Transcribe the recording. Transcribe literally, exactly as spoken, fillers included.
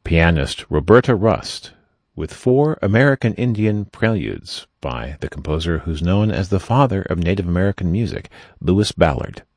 pianist Roberta Rust, with four American Indian preludes by the composer who's known as the father of Native American music, Lewis Ballard.